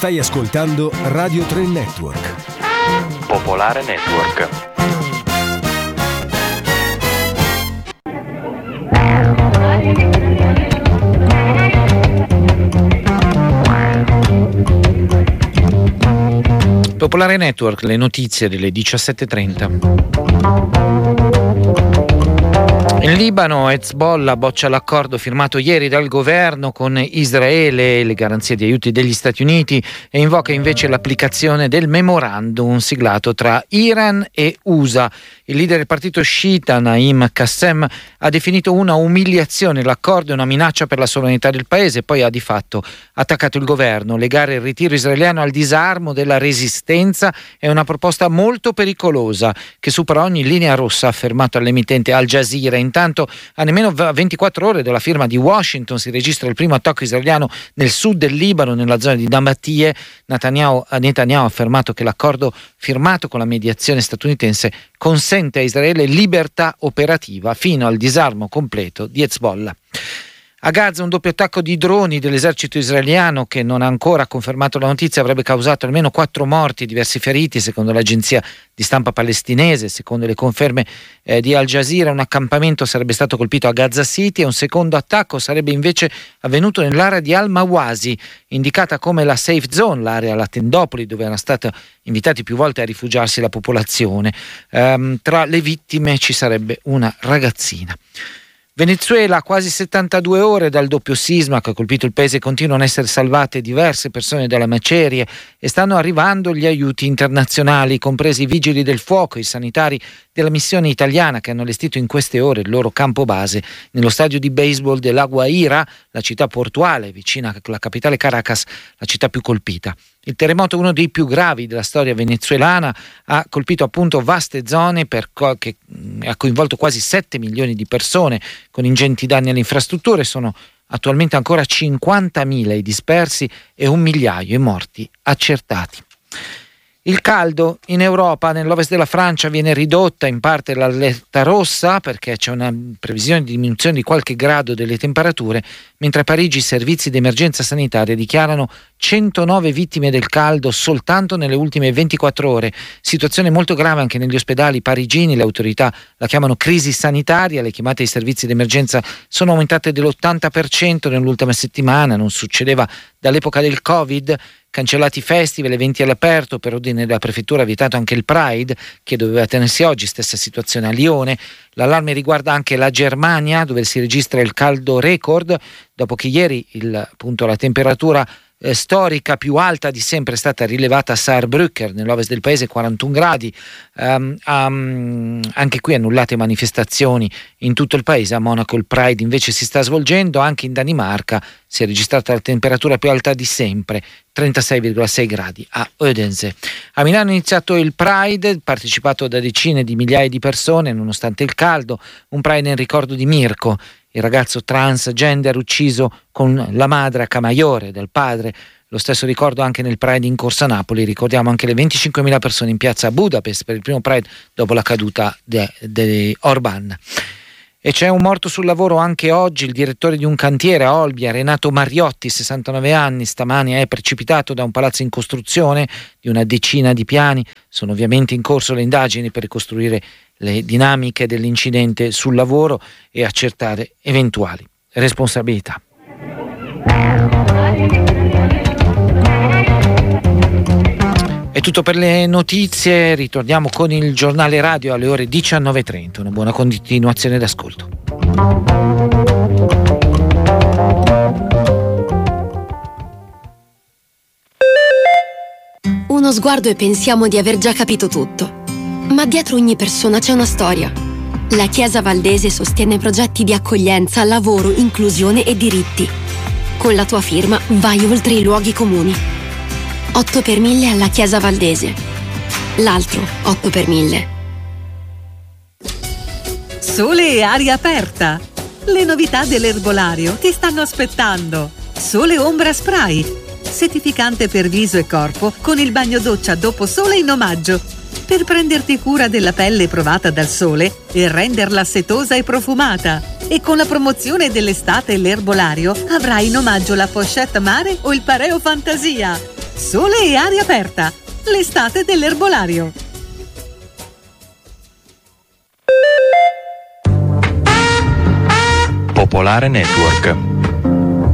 Stai ascoltando Radio 3 Network. Popolare Network. Popolare Network, le notizie delle 17:30. In Libano, Hezbollah boccia l'accordo firmato ieri dal governo con Israele e le garanzie di aiuti degli Stati Uniti e invoca invece l'applicazione del memorandum siglato tra Iran e USA. Il leader del partito sciita, Naim Qassem, ha definito una umiliazione l'accordo e una minaccia per la sovranità del paese, poi ha di fatto attaccato il governo. Legare il ritiro israeliano al disarmo della resistenza è una proposta molto pericolosa che supera ogni linea rossa, ha affermato all'emittente Al Jazeera. Intanto, a nemmeno 24 ore dalla firma di Washington si registra il primo attacco israeliano nel sud del Libano, nella zona di Nabatie. Netanyahu ha affermato che l'accordo firmato con la mediazione statunitense consente a Israele libertà operativa fino al disarmo completo di Hezbollah. A Gaza un doppio attacco di droni dell'esercito israeliano, che non ha ancora confermato la notizia, avrebbe causato almeno 4 morti e diversi feriti, secondo l'agenzia di stampa palestinese. Secondo le conferme di Al Jazeera, un accampamento sarebbe stato colpito a Gaza City e un secondo attacco sarebbe invece avvenuto nell'area di Al-Mawasi, indicata come la safe zone, l'area, la tendopoli dove era stata invitati più volte a rifugiarsi la popolazione. Tra le vittime ci sarebbe una ragazzina. Venezuela, a quasi 72 ore dal doppio sisma che ha colpito il paese, continuano a essere salvate diverse persone dalle macerie e stanno arrivando gli aiuti internazionali, compresi i vigili del fuoco e i sanitari della missione italiana che hanno allestito in queste ore il loro campo base nello stadio di baseball della Guaira, la città portuale vicina alla capitale Caracas, la città più colpita. Il terremoto, uno dei più gravi della storia venezuelana, ha colpito appunto vaste zone che ha coinvolto quasi 7 milioni di persone con ingenti danni alle infrastrutture. Sono attualmente ancora 50.000 i dispersi e 1 migliaio i morti accertati. Il caldo in Europa, nell'ovest della Francia, viene ridotta in parte l'allerta rossa perché c'è una previsione di diminuzione di qualche grado delle temperature, mentre a Parigi i servizi di emergenza sanitaria dichiarano 109 vittime del caldo soltanto nelle ultime 24 ore. Situazione molto grave anche negli ospedali parigini, le autorità la chiamano crisi sanitaria, le chiamate ai servizi di emergenza sono aumentate dell'80% nell'ultima settimana, non succedeva dall'epoca del Covid. Cancellati festival, eventi all'aperto, per ordine della prefettura vietato anche il Pride che doveva tenersi oggi, stessa situazione a Lione. L'allarme riguarda anche la Germania, dove si registra il caldo record dopo che ieri la temperatura storica più alta di sempre è stata rilevata a Saarbrücker nell'ovest del paese, 41 gradi. Anche qui annullate manifestazioni in tutto il paese. A Monaco il Pride invece si sta svolgendo. Anche in Danimarca si è registrata la temperatura più alta di sempre, 36,6 gradi a Odense. A Milano è iniziato il Pride, partecipato da decine di migliaia di persone nonostante il caldo. Un Pride in ricordo di Mirko, il ragazzo transgender ucciso con la madre a Camaiore del padre. Lo stesso ricordo anche nel Pride in Corsa Napoli. Ricordiamo anche le 25.000 persone in piazza Budapest per il primo Pride dopo la caduta di Orban. E c'è un morto sul lavoro anche oggi. Il direttore di un cantiere a Olbia, Renato Mariotti, 69 anni, stamani è precipitato da un palazzo in costruzione di una decina di piani. Sono ovviamente in corso le indagini per ricostruire le dinamiche dell'incidente sul lavoro e accertare eventuali responsabilità. È tutto per le notizie, ritorniamo con il giornale radio alle ore 19:30. Una buona continuazione d'ascolto. Uno sguardo e pensiamo di aver già capito tutto. Ma dietro ogni persona c'è una storia. La Chiesa Valdese sostiene progetti di accoglienza, lavoro, inclusione e diritti. Con la tua firma vai oltre i luoghi comuni. 8 per 1000 alla Chiesa Valdese. L'altro 8 per 1000. Sole e aria aperta. Le novità dell'erbolario ti stanno aspettando. Sole Ombra Spray. Settificante per viso e corpo con il bagno doccia dopo sole in omaggio. Per prenderti cura della pelle provata dal sole e renderla setosa e profumata. E con la promozione dell'estate e l'erbolario avrai in omaggio la pochette mare o il pareo fantasia. Sole e aria aperta. L'estate dell'erbolario. Popolare Network.